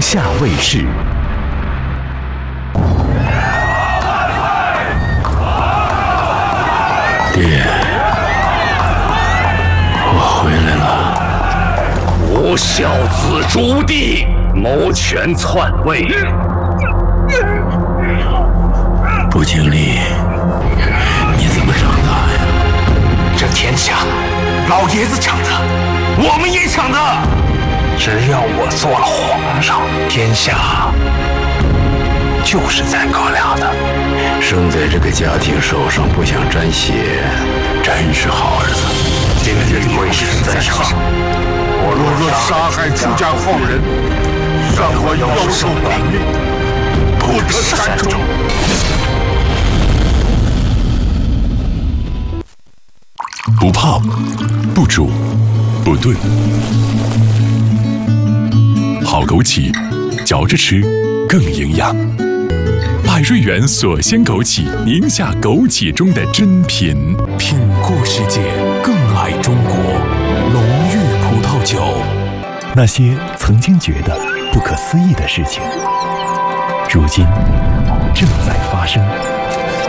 夏卫视。 爹，我回来了。 吾孝子朱棣谋权篡位， 不经历，你怎么长大呀？ 这天下，老爷子抢的，我们也抢的。只要我做了皇上，天下就是咱哥俩的。 生在这个家庭手上不想沾血，真是好儿子。 今日会师在上，我若杀害出家放人，让我腰受绑命，不得善终。 不泡，不煮，不炖，好枸杞，嚼着吃更营养。百瑞园锁鲜枸杞，宁夏枸杞中的珍品。品过世界，更爱中国。龙玉葡萄酒。那些曾经觉得不可思议的事情，如今正在发生。